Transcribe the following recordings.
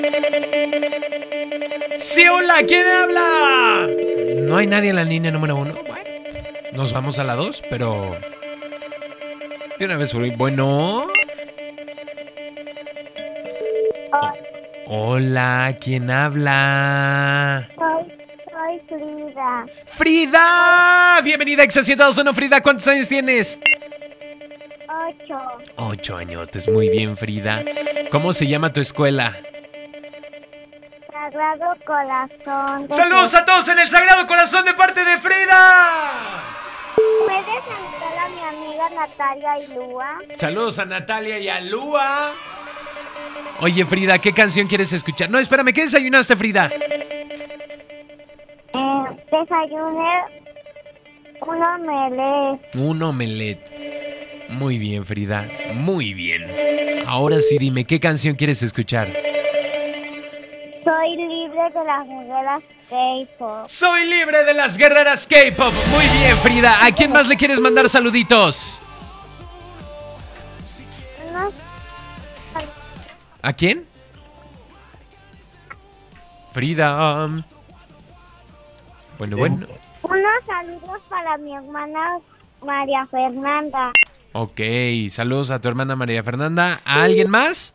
Sí, hola, ¿quién habla? No hay nadie en la línea número 1. Bueno, nos vamos a la 2, pero de una vez por hoy. Bueno. Hola, ¿quién habla? Soy Frida. ¡Frida! Bienvenida a Exa 102.1, Frida. ¿Cuántos años tienes? 8. 8 añotes, muy bien, Frida. ¿Cómo se llama tu escuela? Sagrado Corazón de ¡Saludos a todos en el Sagrado Corazón de parte de Frida! ¿Puedes saludar a mi amiga Natalia y Lua? Saludos a Natalia y a Lua. Oye, Frida, ¿qué canción quieres escuchar? No, espérame, ¿qué desayunaste, Frida? Desayuné un omelette. Un omelette. Muy bien, Frida, muy bien. Ahora sí, dime, ¿qué canción quieres escuchar? Soy libre de las mujeres K-pop. Soy libre de las guerreras K-pop. Muy bien, Frida. ¿A quién más le quieres mandar saluditos? Unos, ¿A quién? Frida. Bueno. unos saludos para mi hermana María Fernanda. Ok, saludos a tu hermana María Fernanda. ¿A alguien más?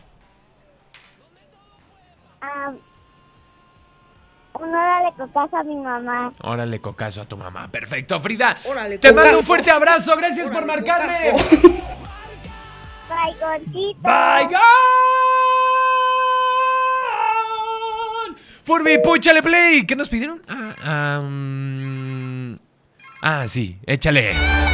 Uno dale cocazo a mi mamá. Órale, cocazo a tu mamá. Perfecto, Frida. Órale, Te cocazo. mando un fuerte abrazo. Gracias por Órale, marcarme. cocazo. Bye, gordito. Bye, gone. Furby, púchale play. ¿Qué nos pidieron? Sí, échale.